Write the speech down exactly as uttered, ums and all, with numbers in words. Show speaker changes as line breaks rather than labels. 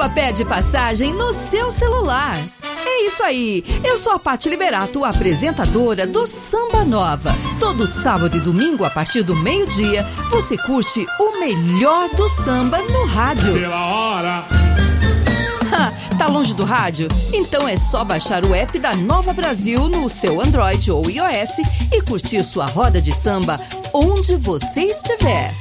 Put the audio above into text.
samba pede passagem no seu celular. É isso aí, eu sou a Paty Liberato, apresentadora do Samba Nova. Todo sábado e domingo, a partir do meio-dia, você curte o melhor do samba no rádio.
Pela hora.
Tá longe do rádio? Então é só baixar o app da Nova Brasil no seu Android ou iOS e curtir sua roda de samba onde você estiver.